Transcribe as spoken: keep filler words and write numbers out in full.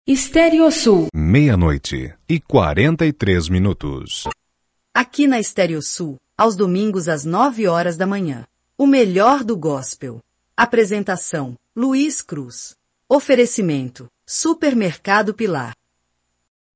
Estéreo Sul. Meia-noite e quarenta e três minutos. Aqui na Estéreo Sul, aos domingos às nove horas da manhã. O melhor do gospel. Apresentação: Luiz Cruz. Oferecimento: Supermercado Pilar.